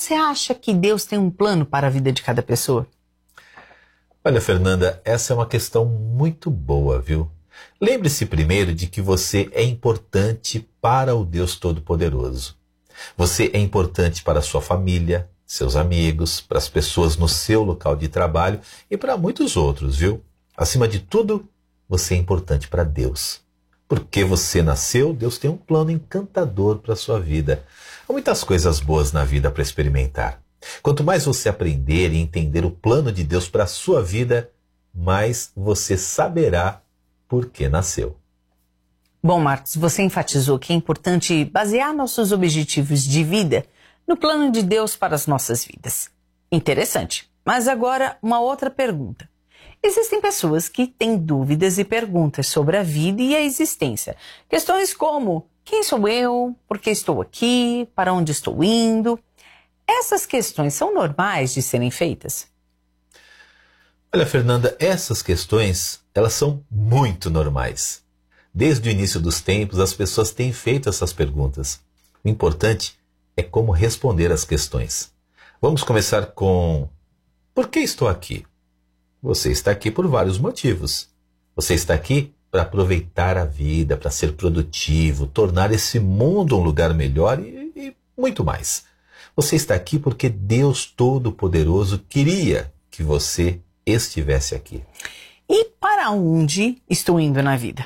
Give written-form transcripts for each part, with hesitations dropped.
você acha que Deus tem um plano para a vida de cada pessoa? Olha, Fernanda, essa é uma questão muito boa, viu? Lembre-se primeiro de que você é importante para o Deus Todo-Poderoso. Você é importante para a sua família, seus amigos, para as pessoas no seu local de trabalho e para muitos outros, viu? Acima de tudo, você é importante para Deus. Porque você nasceu, Deus tem um plano encantador para a sua vida. Há muitas coisas boas na vida para experimentar. Quanto mais você aprender e entender o plano de Deus para a sua vida, mais você saberá por que nasceu. Bom, Marcos, você enfatizou que é importante basear nossos objetivos de vida no plano de Deus para as nossas vidas. Interessante. Mas agora, uma outra pergunta. Existem pessoas que têm dúvidas e perguntas sobre a vida e a existência. Questões como: quem sou eu? Por que estou aqui? Para onde estou indo? Essas questões são normais de serem feitas? Olha, Fernanda, essas questões, elas são muito normais. Desde o início dos tempos, as pessoas têm feito essas perguntas. O importante é como responder às questões. Vamos começar com: por que estou aqui? Você está aqui por vários motivos. Você está aqui para aproveitar a vida, para ser produtivo, tornar esse mundo um lugar melhor e muito mais. Você está aqui porque Deus Todo-Poderoso queria que você estivesse aqui. E para onde estou indo na vida?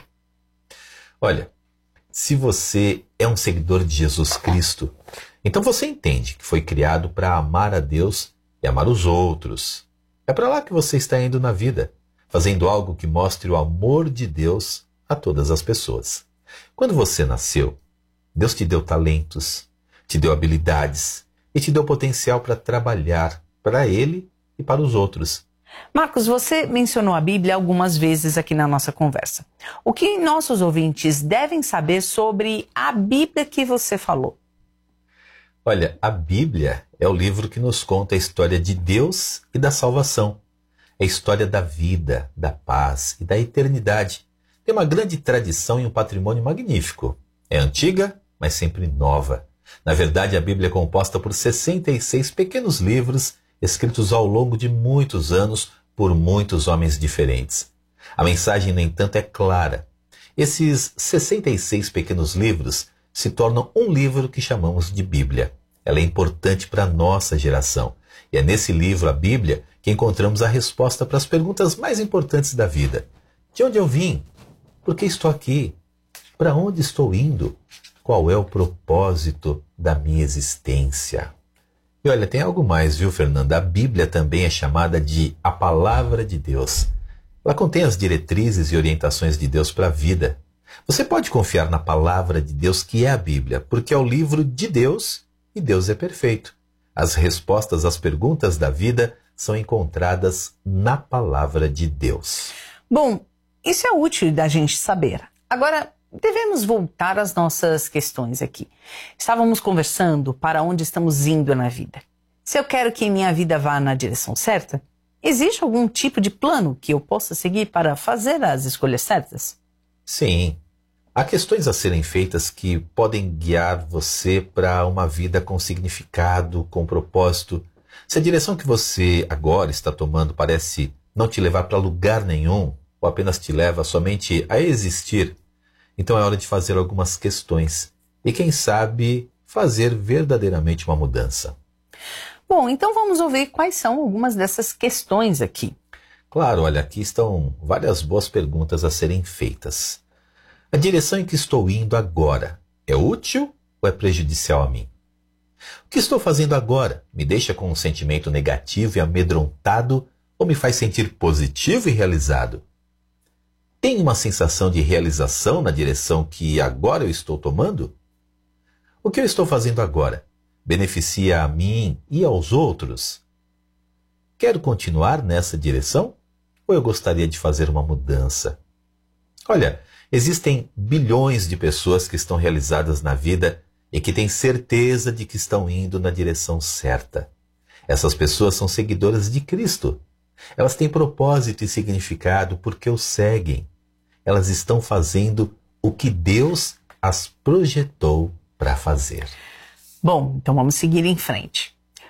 Olha, se você é um seguidor de Jesus Cristo, então você entende que foi criado para amar a Deus e amar os outros. É para lá que você está indo na vida, fazendo algo que mostre o amor de Deus a todas as pessoas. Quando você nasceu, Deus te deu talentos, te deu habilidades e te deu potencial para trabalhar para Ele e para os outros. Marcos, você mencionou a Bíblia algumas vezes aqui na nossa conversa. O que nossos ouvintes devem saber sobre a Bíblia que você falou? Olha, a Bíblia é o livro que nos conta a história de Deus e da salvação. É a história da vida, da paz e da eternidade. Tem uma grande tradição e um patrimônio magnífico. É antiga, mas sempre nova. Na verdade, a Bíblia é composta por 66 pequenos livros escritos ao longo de muitos anos por muitos homens diferentes. A mensagem, no entanto, é clara. Esses 66 pequenos livros se tornam um livro que chamamos de Bíblia. Ela é importante para a nossa geração. E é nesse livro, a Bíblia, que encontramos a resposta para as perguntas mais importantes da vida. De onde eu vim? Por que estou aqui? Para onde estou indo? Qual é o propósito da minha existência? E olha, tem algo mais, viu, Fernanda? A Bíblia também é chamada de a Palavra de Deus. Ela contém as diretrizes e orientações de Deus para a vida. Você pode confiar na Palavra de Deus, que é a Bíblia, porque é o livro de Deus e Deus é perfeito. As respostas às perguntas da vida são encontradas na Palavra de Deus. Bom, isso é útil da gente saber. Agora, devemos voltar às nossas questões aqui. Estávamos conversando para onde estamos indo na vida. Se eu quero que minha vida vá na direção certa, existe algum tipo de plano que eu possa seguir para fazer as escolhas certas? Sim. Há questões a serem feitas que podem guiar você para uma vida com significado, com propósito. Se a direção que você agora está tomando parece não te levar para lugar nenhum, ou apenas te leva somente a existir, então é hora de fazer algumas questões e, quem sabe, fazer verdadeiramente uma mudança. Bom, então vamos ouvir quais são algumas dessas questões aqui. Claro, olha, aqui estão várias boas perguntas a serem feitas. A direção em que estou indo agora é útil ou é prejudicial a mim? O que estou fazendo agora me deixa com um sentimento negativo e amedrontado ou me faz sentir positivo e realizado? Tem uma sensação de realização na direção que agora eu estou tomando? O que eu estou fazendo agora beneficia a mim e aos outros? Quero continuar nessa direção? Ou eu gostaria de fazer uma mudança? Olha, existem bilhões de pessoas que estão realizadas na vida e que têm certeza de que estão indo na direção certa. Essas pessoas são seguidoras de Cristo. Elas têm propósito e significado porque o seguem. Elas estão fazendo o que Deus as projetou para fazer. Bom, então vamos seguir em frente.